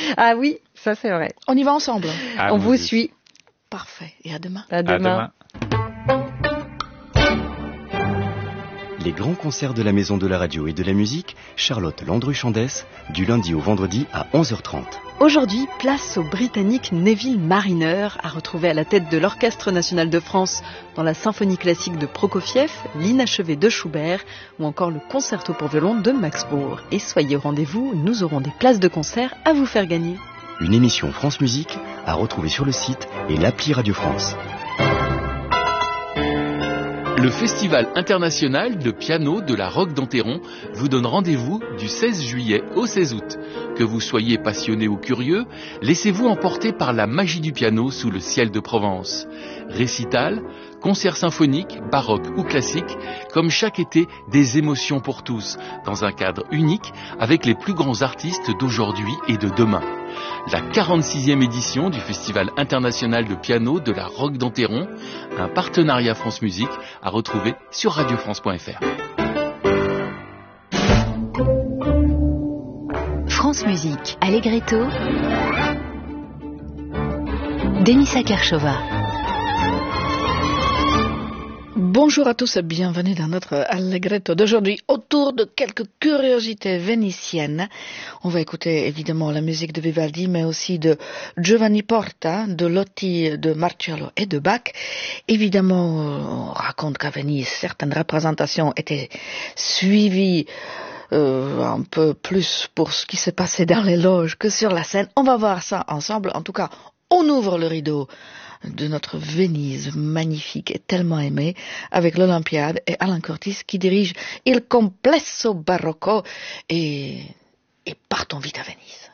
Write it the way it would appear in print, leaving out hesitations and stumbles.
Ah oui, ça c'est vrai. On y va ensemble. On vous suit. Parfait. Et à demain. À demain. Les grands concerts de la Maison de la Radio et de la Musique, Charlotte Landru-Chandès, du lundi au vendredi à 11h30. Aujourd'hui, place au Britannique Neville Marriner, à retrouver à la tête de l'Orchestre National de France dans la symphonie classique de Prokofiev, l'inachevé de Schubert ou encore le concerto pour violon de Max Bruch. Et soyez au rendez-vous, nous aurons des places de concert à vous faire gagner. Une émission France Musique à retrouver sur le site et l'appli Radio France. Le Festival international de piano de la Roque d'Enterron vous donne rendez-vous du 16 juillet au 16 août. Que vous soyez passionné ou curieux, laissez-vous emporter par la magie du piano sous le ciel de Provence. Récital, concerts symphoniques, baroques ou classiques, comme chaque été, des émotions pour tous, dans un cadre unique avec les plus grands artistes d'aujourd'hui et de demain. La 46e édition du Festival international de piano de la Roque d'Enterron, un partenariat France Musique à retrouver sur radiofrance.fr. France Musique, Allegretto, Denisa Kershova. Bonjour à tous et bienvenue dans notre Allegretto d'aujourd'hui autour de quelques curiosités vénitiennes. On va écouter évidemment la musique de Vivaldi mais aussi de Giovanni Porta, de Lotti, de Marcello et de Bach. Évidemment, on raconte qu'à Venise, certaines représentations étaient suivies un peu plus pour ce qui s'est passé dans les loges que sur la scène. On va voir ça ensemble. En tout cas, on ouvre le rideau de notre Venise magnifique et tellement aimée avec l'Olympiade et Alain Curtis qui dirige Il Complesso Barocco et partons vite à Venise.